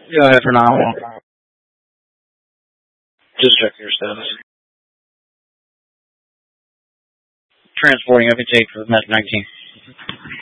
Go ahead for now. Just check your status. Transporting up to 8 for the Met 19.